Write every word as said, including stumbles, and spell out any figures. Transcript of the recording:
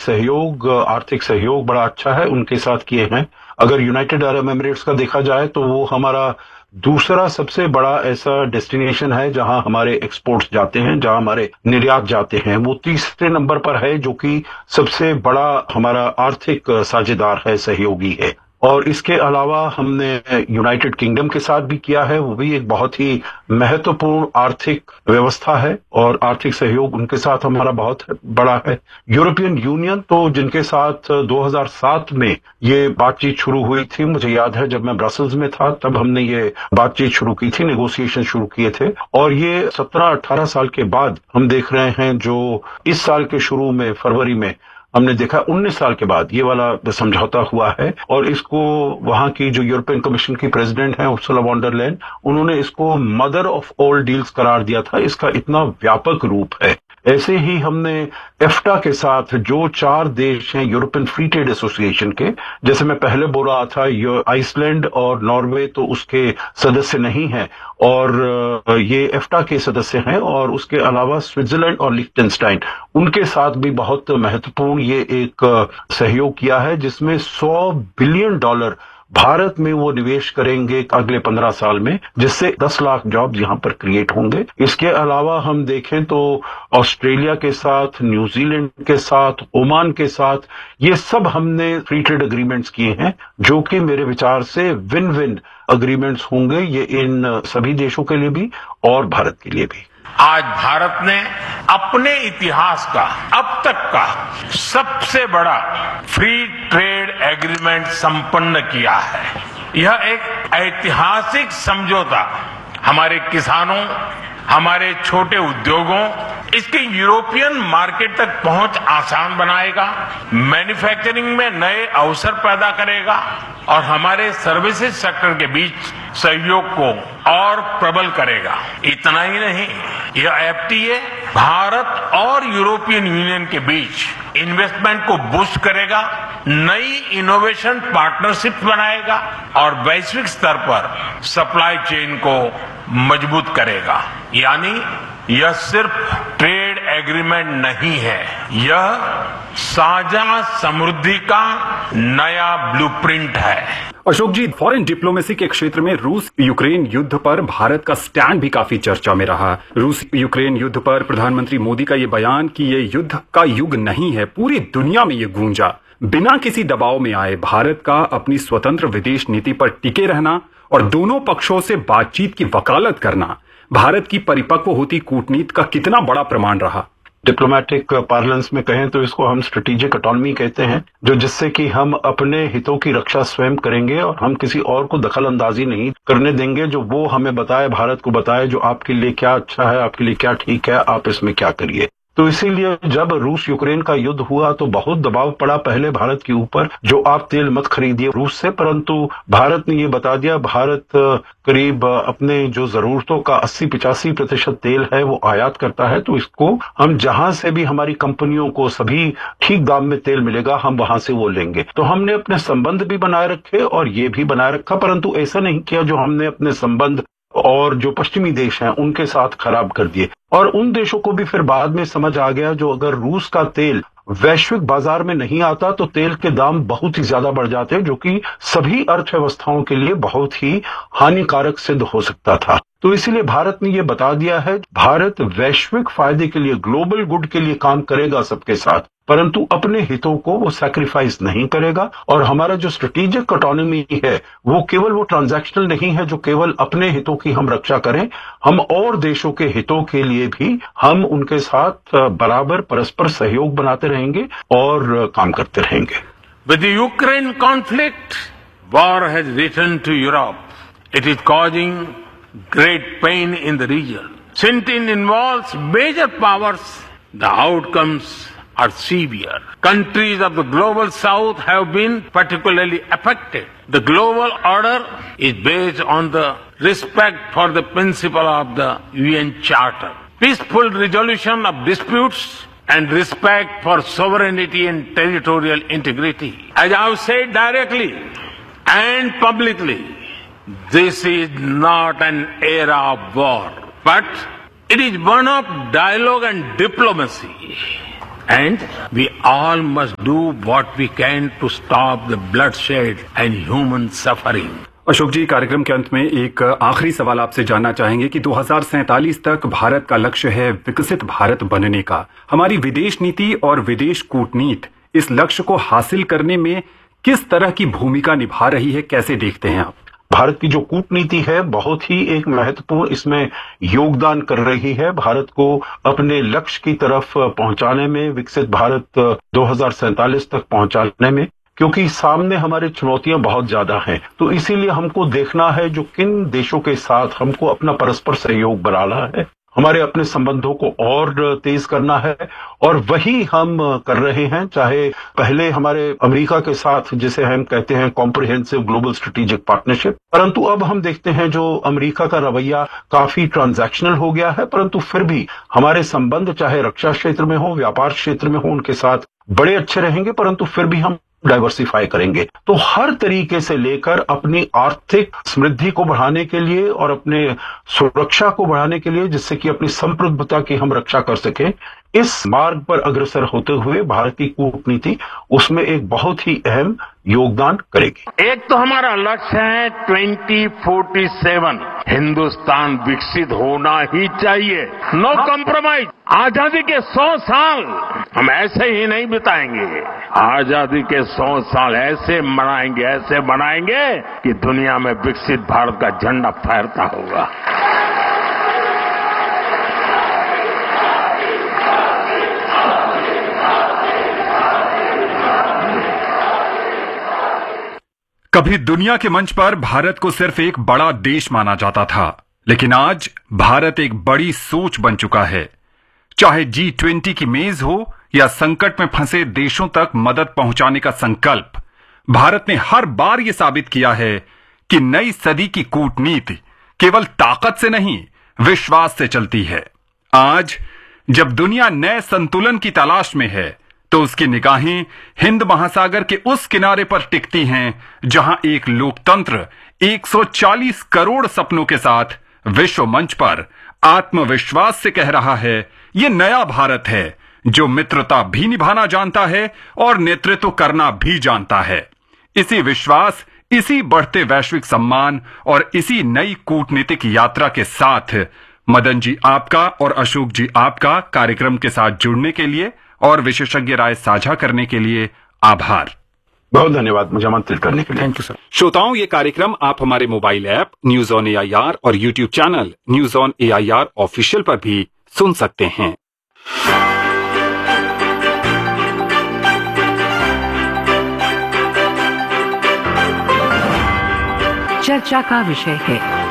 सहयोग, आर्थिक सहयोग बड़ा अच्छा है, उनके साथ किए हैं। अगर यूनाइटेड अरब एमिरेट्स का देखा जाए तो वो हमारा दूसरा सबसे बड़ा ऐसा डेस्टिनेशन है जहां हमारे एक्सपोर्ट्स जाते हैं, जहां हमारे निर्यात जाते हैं। वो तीसरे नंबर पर है, जो कि सबसे बड़ा हमारा आर्थिक साझेदार है, सहयोगी है। और इसके अलावा हमने यूनाइटेड किंगडम के साथ भी किया है, वो भी एक बहुत ही महत्वपूर्ण आर्थिक व्यवस्था है और आर्थिक सहयोग उनके साथ हमारा बहुत बड़ा है। यूरोपियन यूनियन तो जिनके साथ दो हज़ार सात में ये बातचीत शुरू हुई थी, मुझे याद है जब मैं ब्रसल्स में था तब हमने ये बातचीत शुरू की थी, नेगोशिएशन शुरू किए थे। और ये सत्रह अठारह साल के बाद हम देख रहे हैं, जो इस साल के शुरू में फरवरी में हमने देखा, उन्नीस साल के बाद ये वाला समझौता हुआ है। और इसको वहां की जो यूरोपियन कमीशन की प्रेसिडेंट हैं उर्सुला वॉन डर लेयन, उन्होंने इसको मदर ऑफ ऑल डील्स करार दिया था। इसका इतना व्यापक रूप है। ऐसे ही हमने एफ्टा के साथ जो चार देश हैं यूरोपियन फ्री ट्रेड एसोसिएशन के, जैसे मैं पहले बोल रहा था, आइसलैंड और नॉर्वे तो उसके सदस्य नहीं हैं और ये एफ्टा के सदस्य हैं, और उसके अलावा स्विट्जरलैंड और लिechtenstein, उनके साथ भी बहुत महत्वपूर्ण ये एक सहयोग किया है, जिसमें सौ बिलियन डॉलर भारत में वो निवेश करेंगे अगले पंद्रह साल में, जिससे दस लाख जॉब यहां पर क्रिएट होंगे। इसके अलावा हम देखें तो ऑस्ट्रेलिया के साथ, न्यूजीलैंड के साथ, ओमान के साथ, ये सब हमने फ्री ट्रेड एग्रीमेंट्स किए हैं, जो कि मेरे विचार से विन विन एग्रीमेंट्स होंगे, ये इन सभी देशों के लिए भी और भारत के लिए भी। आज भारत ने अपने इतिहास का अब तक का सबसे बड़ा फ्री ट्रेड एग्रीमेंट संपन्न किया है। यह एक ऐतिहासिक समझौता हमारे किसानों, हमारे छोटे उद्योगों, इसके यूरोपियन मार्केट तक पहुंच आसान बनाएगा, मैन्युफैक्चरिंग में नए अवसर पैदा करेगा और हमारे सर्विसेज सेक्टर के बीच सहयोग को और प्रबल करेगा। इतना ही नहीं, यह एफटीए भारत और यूरोपियन यूनियन के बीच इन्वेस्टमेंट को बूस्ट करेगा, नई इनोवेशन पार्टनरशिप बनाएगा और वैश्विक स्तर पर सप्लाई चेन को मजबूत करेगा। यानी यह सिर्फ ट्रेड एग्रीमेंट नहीं है, यह साझा समृद्धि का नया ब्लूप्रिंट है। अशोक जी, फॉरेन डिप्लोमेसी के क्षेत्र में रूस यूक्रेन युद्ध पर भारत का स्टैंड भी काफी चर्चा में रहा। रूस यूक्रेन युद्ध पर प्रधानमंत्री मोदी का ये बयान कि ये युद्ध का युग नहीं है, पूरी दुनिया में ये गूंजा। बिना किसी दबाव में आए भारत का अपनी स्वतंत्र विदेश नीति पर टिके रहना और दोनों पक्षों से बातचीत की वकालत करना भारत की परिपक्व होती कूटनीति का कितना बड़ा प्रमाण रहा। डिप्लोमेटिक पार्लेंस में कहें तो इसको हम स्ट्रेटेजिक ऑटोनॉमी कहते हैं, जो जिससे कि हम अपने हितों की रक्षा स्वयं करेंगे और हम किसी और को दखल अंदाजी नहीं करने देंगे। जो वो हमें बताए, भारत को बताए, जो आपके लिए क्या अच्छा है, आपके लिए क्या ठीक है, आप इसमें क्या करिए। तो इसीलिए जब रूस यूक्रेन का युद्ध हुआ तो बहुत दबाव पड़ा पहले भारत के ऊपर, जो आप तेल मत खरीदिए रूस से, परंतु भारत ने ये बता दिया, भारत करीब अपने जो जरूरतों का अस्सी पिचासी प्रतिशत तेल है वो आयात करता है, तो इसको हम जहां से भी हमारी कंपनियों को सभी ठीक दाम में तेल मिलेगा, हम वहां से वो लेंगे। तो हमने अपने संबंध भी बनाए रखे और ये भी बनाए रखा, परंतु ऐसा नहीं किया जो हमने अपने संबंध और जो पश्चिमी देश हैं उनके साथ खराब कर दिए। और उन देशों को भी फिर बाद में समझ आ गया, जो अगर रूस का तेल वैश्विक बाजार में नहीं आता तो तेल के दाम बहुत ही ज्यादा बढ़ जाते हैं, जो कि सभी अर्थव्यवस्थाओं के लिए बहुत ही हानिकारक सिद्ध हो सकता था। तो इसीलिए भारत ने ये बता दिया है, भारत वैश्विक फायदे के लिए, ग्लोबल गुड के लिए काम करेगा सबके साथ, परंतु अपने हितों को वो सैक्रिफाइस नहीं करेगा। और हमारा जो स्ट्रेटेजिक ऑटोनॉमी है वो केवल वो ट्रांजैक्शनल नहीं है जो केवल अपने हितों की हम रक्षा करें, हम और देशों के हितों के लिए भी हम उनके साथ बराबर परस्पर सहयोग बनाते रहेंगे और काम करते रहेंगे। With the Ukraine conflict, war has returned to Europe. It is causing great pain in the region. Since it involves major powers, the outcomes are severe. Countries of the global south have been particularly affected. The global order is based on the respect for the principle of the U N Charter, peaceful resolution of disputes, and respect for sovereignty and territorial integrity. As I have said directly and publicly, this is not an era of war, but it is one of dialogue and diplomacy. and we all must do what we can to stop the bloodshed and human suffering. Ashok जी, कार्यक्रम के अंत में एक आखिरी सवाल आपसे जानना चाहेंगे कि दो हज़ार सैंतालीस तक भारत का लक्ष्य है विकसित भारत बनने का। हमारी विदेश नीति और विदेश कूटनीति इस लक्ष्य को हासिल करने में किस तरह की भूमिका निभा रही है, कैसे देखते हैं आप? भारत की जो कूटनीति है बहुत ही एक महत्वपूर्ण इसमें योगदान कर रही है भारत को अपने लक्ष्य की तरफ पहुंचाने में, विकसित भारत दो हज़ार सैंतालीस तक पहुंचाने में, क्योंकि सामने हमारी चुनौतियां बहुत ज्यादा हैं। तो इसीलिए हमको देखना है जो किन देशों के साथ हमको अपना परस्पर सहयोग बनाना है, हमारे अपने संबंधों को और तेज करना है, और वही हम कर रहे हैं। चाहे पहले हमारे अमेरिका के साथ जिसे हम कहते हैं कॉम्प्रिहेंसिव ग्लोबल स्ट्रेटेजिक पार्टनरशिप, परंतु अब हम देखते हैं जो अमेरिका का रवैया काफी ट्रांजैक्शनल हो गया है, परंतु फिर भी हमारे संबंध चाहे रक्षा क्षेत्र में हो, व्यापार क्षेत्र में हो, उनके साथ बड़े अच्छे रहेंगे, परंतु फिर भी हम डाइवर्सिफाई करेंगे। तो हर तरीके से लेकर अपनी आर्थिक समृद्धि को बढ़ाने के लिए और अपने सुरक्षा को बढ़ाने के लिए, जिससे कि अपनी संप्रभुता की हम रक्षा कर सकें, इस मार्ग पर अग्रसर होते हुए भारत की कूटनीति उसमें एक बहुत ही अहम योगदान करेगी। एक तो हमारा लक्ष्य है ट्वेंटी फोर्टी सेवन, हिंदुस्तान विकसित होना ही चाहिए, नो कॉम्प्रोमाइज। आजादी के सौ साल हम ऐसे ही नहीं बिताएंगे, आजादी के सौ साल ऐसे मनाएंगे, ऐसे बनाएंगे कि दुनिया में विकसित भारत का झंडा फहरता होगा। कभी दुनिया के मंच पर भारत को सिर्फ एक बड़ा देश माना जाता था, लेकिन आज भारत एक बड़ी सोच बन चुका है। चाहे जी ट्वेंटी की मेज हो या संकट में फंसे देशों तक मदद पहुंचाने का संकल्प, भारत ने हर बार यह साबित किया है कि नई सदी की कूटनीति केवल ताकत से नहीं, विश्वास से चलती है। आज जब दुनिया नए संतुलन की तलाश में है, तो उसकी निगाहें हिंद महासागर के उस किनारे पर टिकती हैं जहां एक लोकतंत्र एक सौ चालीस करोड़ सपनों के साथ विश्व मंच पर आत्मविश्वास से कह रहा है, ये नया भारत है जो मित्रता भी निभाना जानता है और नेतृत्व करना भी जानता है। इसी विश्वास, इसी बढ़ते वैश्विक सम्मान और इसी नई कूटनीतिक यात्रा के साथ मदन जी आपका और अशोक जी आपका कार्यक्रम के साथ जुड़ने के लिए और विशेषज्ञ राय साझा करने के लिए आभार। बहुत धन्यवाद मुझे आमंत्रित करने के लिए। Thank you sir. श्रोताओं, ये कार्यक्रम आप हमारे mobile app news on AIR और YouTube channel news on AIR official पर भी सुन सकते हैं। चर्चा का विषय है